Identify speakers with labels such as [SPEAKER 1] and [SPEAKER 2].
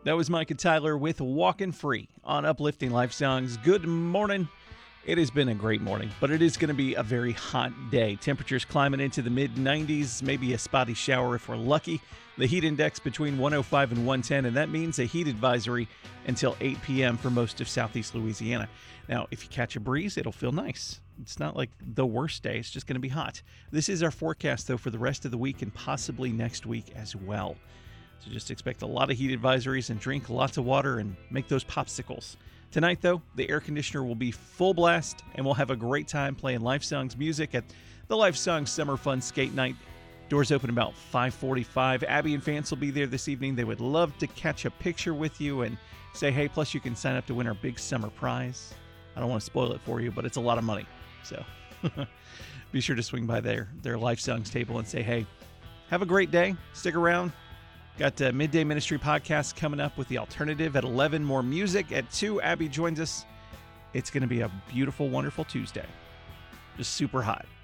[SPEAKER 1] That was Mike and Tyler with Walkin' Free on Uplifting Life Songs. Good morning. It has been a great morning, but it is going to be a very hot day. Temperatures climbing into the mid-90s, maybe a spotty shower if we're lucky. The heat index between 105 and 110, and that means a heat advisory until 8 p.m. for most of southeast Louisiana. Now, if you catch a breeze, it'll feel nice. It's not like the worst day. It's just going to be hot. This is our forecast, though, for the rest of the week and possibly next week as well. So just expect a lot of heat advisories and drink lots of water and make those popsicles. Tonight, though, the air conditioner will be full blast, and we'll have a great time playing Life Songs music at the Life Songs Summer Fun Skate Night. Doors open about 5:45. Abby and Vance will be there this evening. They would love to catch a picture with you and say hey. Plus, you can sign up to win our big summer prize. I don't want to spoil it for you, but it's a lot of money. So be sure to swing by their Life Songs table and say hey. Have a great day. Stick around. Got Midday Ministry podcast coming up with The Alternative at 11. More music at 2. Abby joins us. It's going to be a beautiful, wonderful Tuesday. Just super hot.